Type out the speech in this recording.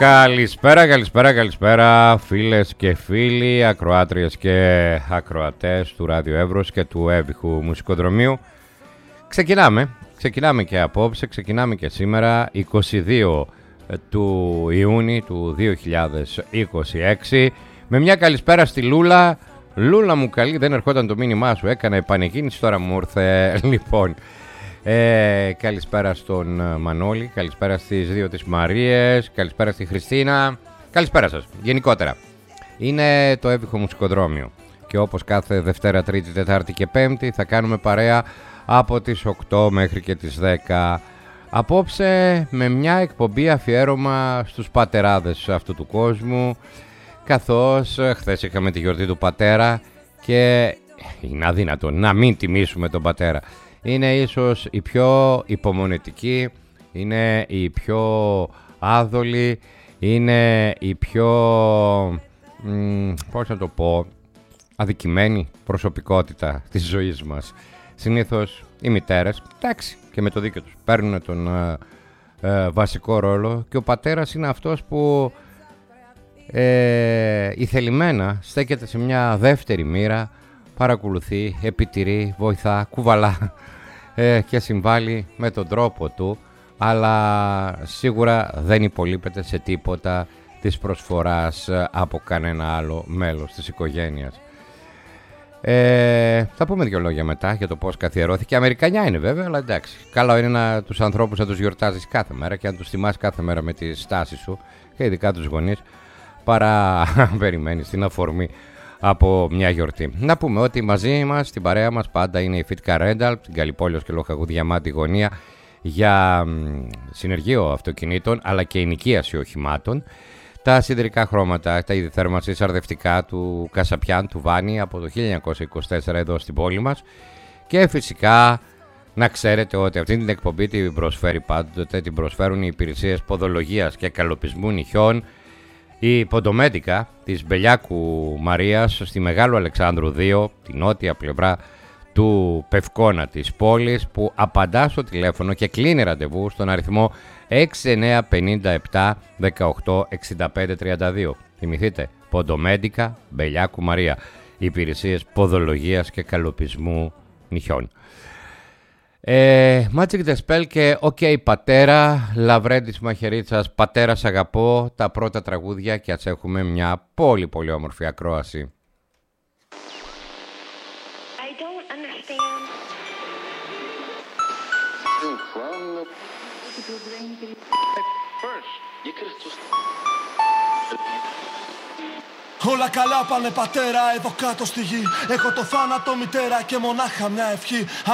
Καλησπέρα φίλες και φίλοι, ακροάτριες και ακροατές του Ράδιο Εύρος και του Έβυχου Μουσικοδρομίου. Ξεκινάμε και απόψε, ξεκινάμε και σήμερα 22 του Ιούνιου του 2026 με μια καλησπέρα στη Λούλα. Λούλα μου καλή, δεν ερχόταν το μήνυμά σου, έκανα επανεκκίνηση, τώρα μου ήρθε. Λοιπόν, καλησπέρα στον Μανώλη, καλησπέρα στις δύο της Μαρίες, καλησπέρα στη Χριστίνα, καλησπέρα σας γενικότερα. Είναι το Έβυχο Μουσικοδρόμιο και όπως κάθε Δευτέρα, Τρίτη, Τετάρτη και Πέμπτη θα κάνουμε παρέα από τις 8 μέχρι και τις 10. Απόψε με μια εκπομπή αφιέρωμα στους πατεράδες αυτού του κόσμου, καθώς χθες είχαμε τη γιορτή του πατέρα και είναι αδύνατο να μην τιμήσουμε τον πατέρα. Είναι ίσως η πιο υπομονετική, είναι η πιο άδολη, είναι η πιο, πώς να το πω, αδικημένη προσωπικότητα της ζωής μας. Συνήθως οι μητέρες, εντάξει, και με το δίκιο τους, παίρνουν τον βασικό ρόλο και ο πατέρας είναι αυτός που ηθελημένα στέκεται σε μια δεύτερη μοίρα, παρακολουθεί, επιτηρεί, βοηθά, κουβαλά και συμβάλλει με τον τρόπο του, αλλά σίγουρα δεν υπολείπεται σε τίποτα της προσφοράς από κανένα άλλο μέλος της οικογένειας. Θα πούμε δύο λόγια μετά για το πώς καθιερώθηκε. Αμερικανιά είναι βέβαια, αλλά εντάξει. Καλό είναι τους ανθρώπους να τους γιορτάζεις κάθε μέρα και να τους τιμάς κάθε μέρα με τη στάση σου και ειδικά τους γονείς, παρά περιμένεις την αφορμή από μια γιορτή. Να πούμε ότι μαζί μας, στην παρέα μας πάντα είναι η Fitka Rental, την Καλυπόλεως και Λοχαγού Διαμάντη γωνία, για συνεργείο αυτοκινήτων αλλά και ενοικίαση οχημάτων. Τα σιδηρικά χρώματα, τα είδη θέρμανσης αρδευτικά του Κασαπιάν, του Βάνη από το 1924 εδώ στην πόλη μας. Και φυσικά να ξέρετε ότι αυτή την εκπομπή την προσφέρει πάντοτε, την προσφέρουν οι υπηρεσίες ποδολογίας και καλοπισμού νυχιών, η Ποντομέντικα της Μπελιάκου Μαρίας στη Μεγάλου Αλεξάνδρου 2, την νότια πλευρά του Πευκόνα της πόλης, που απαντά στο τηλέφωνο και κλείνει ραντεβού στον αριθμό 6957 18 65 32. Θυμηθείτε, Ποντομέντικα Μπελιάκου Μαρία, υπηρεσίες ποδολογίας και καλοπισμού νυχιών. Magic the Spell και OK Πατέρα, Λαβρέντης Μαχαιρίτσας, Πατέρα σ' αγαπώ, τα πρώτα τραγούδια, και ας έχουμε μια πολύ πολύ όμορφη ακρόαση. Όλα καλά πάνε πατέρα εδώ κάτω στη γη. Έχω το θάνατο μητέρα και μονάχα μια ευχή.